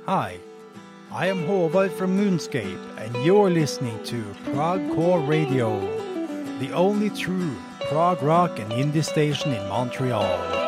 Hi, I am Håvard from Moonscape, and you're listening to Prog Core Radio, the only true prog rock and indie station in Montreal.